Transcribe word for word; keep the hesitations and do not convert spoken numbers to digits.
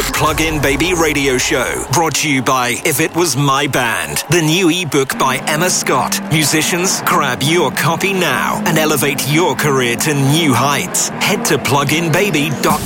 The Plug-in Baby Radio Show, brought to you by If It Was My Band, the new ebook by Emma Scott. Musicians, grab your copy now and elevate your career to new heights. Head to plug in baby dot com.